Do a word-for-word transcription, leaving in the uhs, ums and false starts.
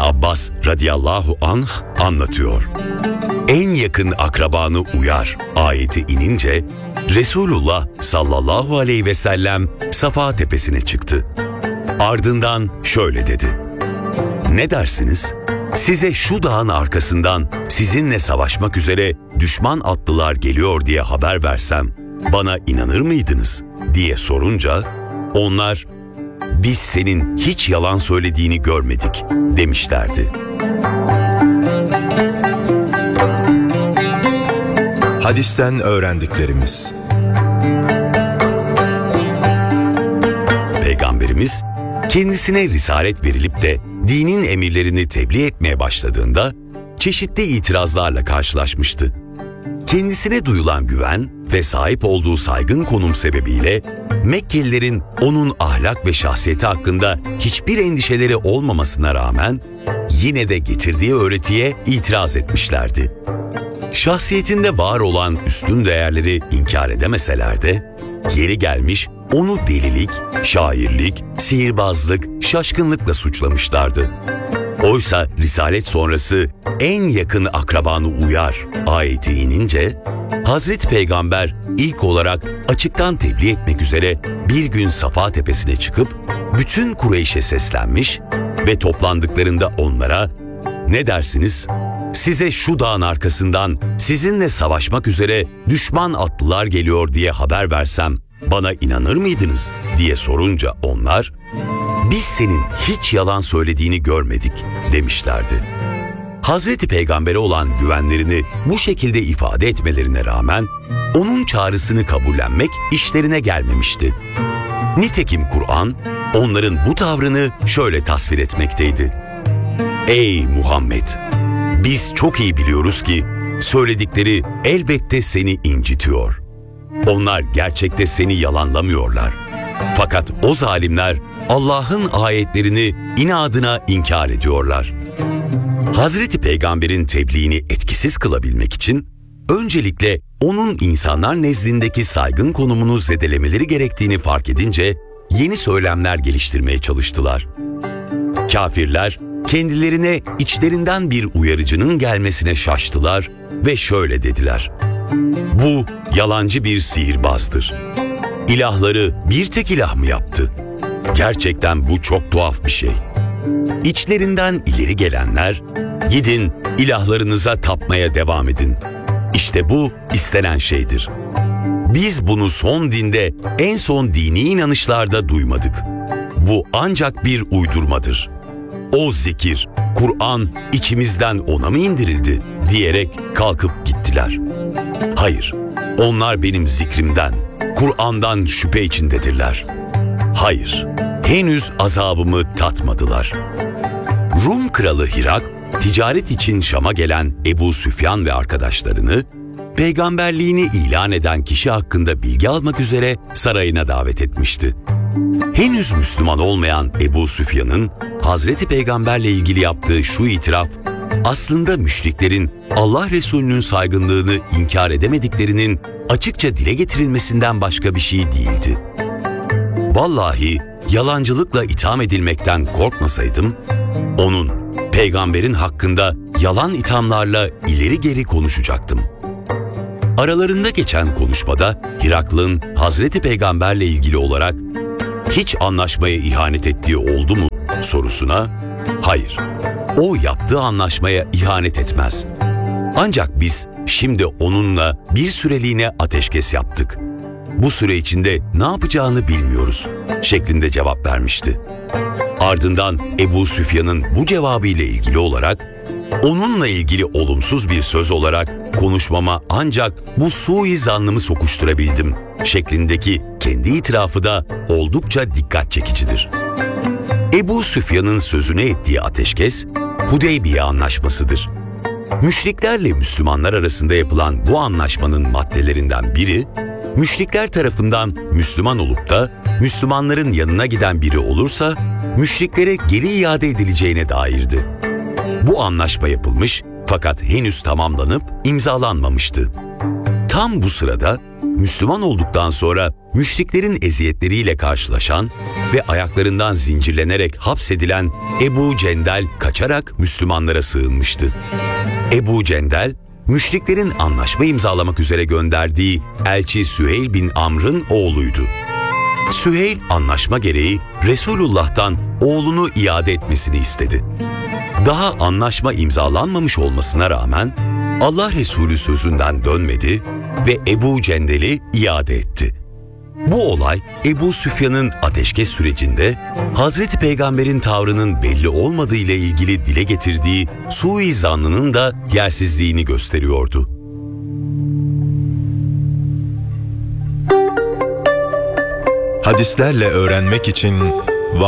Abbas radıyallahu anh anlatıyor. En yakın akrabanı uyar ayeti inince Resulullah sallallahu aleyhi ve sellem Safa tepesine çıktı. Ardından şöyle dedi: "Ne dersiniz? Size şu dağın arkasından sizinle savaşmak üzere düşman atlılar geliyor diye haber versem bana inanır mıydınız?" diye sorunca onlar "Biz senin hiç yalan söylediğini görmedik" demişlerdi. Hadisten öğrendiklerimiz. Peygamberimiz kendisine risalet verilip de dinin emirlerini tebliğ etmeye başladığında çeşitli itirazlarla karşılaşmıştı. Kendisine duyulan güven ve sahip olduğu saygın konum sebebiyle Mekkelilerin onun ahlak ve şahsiyeti hakkında hiçbir endişeleri olmamasına rağmen yine de getirdiği öğretiye itiraz etmişlerdi. Şahsiyetinde var olan üstün değerleri inkar edemeseler de yeri gelmiş onu delilik, şairlik, sihirbazlık, şaşkınlıkla suçlamışlardı. Oysa risalet sonrası en yakın akrabanı uyar ayeti inince Hazreti Peygamber ilk olarak açıktan tebliğ etmek üzere bir gün Safa tepesine çıkıp bütün Kureyş'e seslenmiş ve toplandıklarında onlara "Ne dersiniz? Size şu dağın arkasından sizinle savaşmak üzere düşman atlılar geliyor diye haber versem bana inanır mıydınız?" diye sorunca onlar "Biz senin hiç yalan söylediğini görmedik" demişlerdi. Hazreti Peygamber'e olan güvenlerini bu şekilde ifade etmelerine rağmen onun çağrısını kabullenmek işlerine gelmemişti. Nitekim Kur'an onların bu tavrını şöyle tasvir etmekteydi: "Ey Muhammed! Biz çok iyi biliyoruz ki söyledikleri elbette seni incitiyor. Onlar gerçekte seni yalanlamıyorlar. Fakat o zalimler Allah'ın ayetlerini inadına inkar ediyorlar." Hazreti Peygamber'in tebliğini etkisiz kılabilmek için öncelikle onun insanlar nezdindeki saygın konumunu zedelemeleri gerektiğini fark edince yeni söylemler geliştirmeye çalıştılar. Kafirler kendilerine içlerinden bir uyarıcının gelmesine şaştılar ve şöyle dediler: "Bu yalancı bir sihirbazdır. İlahları bir tek ilah mı yaptı? Gerçekten bu çok tuhaf bir şey." İçlerinden ileri gelenler "Gidin ilahlarınıza tapmaya devam edin. İşte bu istenen şeydir. Biz bunu son dinde, en son dini inanışlarda duymadık. Bu ancak bir uydurmadır. O zikir, Kur'an içimizden ona mı indirildi?" diyerek kalkıp gittiler. Hayır, onlar benim zikrimden, Kur'an'dan şüphe içindedirler. Hayır, henüz azabımı tatmadılar. Rum kralı Hirak, ticaret için Şam'a gelen Ebu Süfyan ve arkadaşlarını, peygamberliğini ilan eden kişi hakkında bilgi almak üzere sarayına davet etmişti. Henüz Müslüman olmayan Ebu Süfyan'ın Hazreti Peygamberle ilgili yaptığı şu itiraf, aslında müşriklerin Allah Resulü'nün saygınlığını inkar edemediklerinin açıkça dile getirilmesinden başka bir şey değildi. Vallahi yalancılıkla itham edilmekten korkmasaydım, onun, peygamberin hakkında yalan ithamlarla ileri geri konuşacaktım. Aralarında geçen konuşmada Hiraklı'nın Hazreti Peygamberle ilgili olarak hiç anlaşmaya ihanet ettiği oldu mu sorusuna hayır, o yaptığı anlaşmaya ihanet etmez. Ancak biz şimdi onunla bir süreliğine ateşkes yaptık. Bu süre içinde ne yapacağını bilmiyoruz şeklinde cevap vermişti. Ardından Ebu Süfyan'ın bu cevabı ile ilgili olarak onunla ilgili olumsuz bir söz olarak konuşmama ancak bu suizannımı sokuşturabildim şeklindeki kendi itirafı da oldukça dikkat çekicidir. Ebu Süfyan'ın sözüne ettiği ateşkes Hudeybiye Anlaşması'dır. Müşriklerle Müslümanlar arasında yapılan bu anlaşmanın maddelerinden biri, müşrikler tarafından Müslüman olup da Müslümanların yanına giden biri olursa müşriklere geri iade edileceğine dairdi. Bu anlaşma yapılmış fakat henüz tamamlanıp imzalanmamıştı. Ta Tam bu sırada Müslüman olduktan sonra müşriklerin eziyetleriyle karşılaşan ve ayaklarından zincirlenerek hapsedilen Ebu Cendel kaçarak Müslümanlara sığınmıştı. Ebu Cendel, müşriklerin anlaşma imzalamak üzere gönderdiği elçi Süheyl bin Amr'ın oğluydu. Süheyl anlaşma gereği Resulullah'tan oğlunu iade etmesini istedi. Daha anlaşma imzalanmamış olmasına rağmen Allah Resulü sözünden dönmedi ve Ebu Cendel'i iade etti. Bu olay Ebu Süfyan'ın ateşkes sürecinde Hazreti Peygamber'in tavrının belli olmadığı ile ilgili dile getirdiği suizannının da yersizliğini gösteriyordu. Hadislerle öğrenmek için